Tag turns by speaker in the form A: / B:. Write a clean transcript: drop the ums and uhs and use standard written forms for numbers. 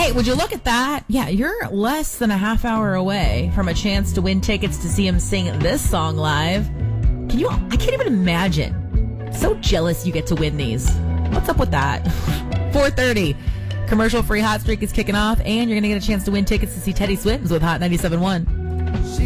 A: Hey, would you look at that? Yeah, you're less than a half hour away from a chance to win tickets to see him sing this song live. I can't even imagine. So jealous you get to win these. What's up with that? 4:30. Commercial-free Hot Streak is kicking off, and you're going to get a chance to win tickets to see Teddy Swims with Hot 97.1.